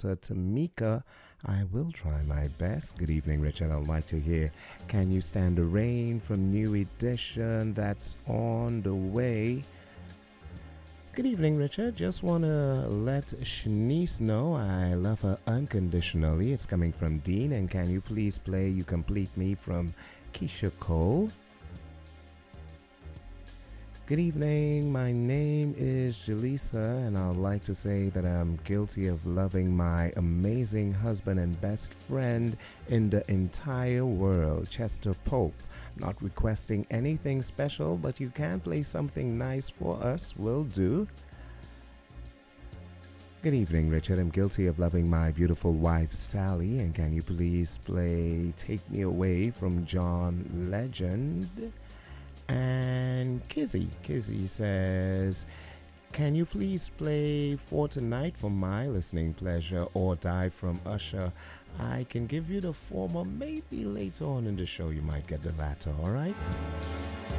daughter Tamika. I will try my best. Good evening, Richard. I'd like to hear Can You Stand the Rain from New Edition that's on the way. Good evening, Richard. Just want to let Shanice know I love her unconditionally. It's coming from Dean. And can you please play You Complete Me from Keisha Cole? Good evening. My name is Jaleesa, and I'd like to say that I'm guilty of loving my amazing husband and best friend in the entire world, Chester Pope. Not requesting anything special, but you can play something nice for us. Will do. Good evening, Richard. I'm guilty of loving my beautiful wife, Sally, and can you please play Take Me Away from John Legend? And Kizzy says, can you please play For Tonight for my listening pleasure or Die from Usher? I can give you the former, maybe later on in the show you might get the latter, alright?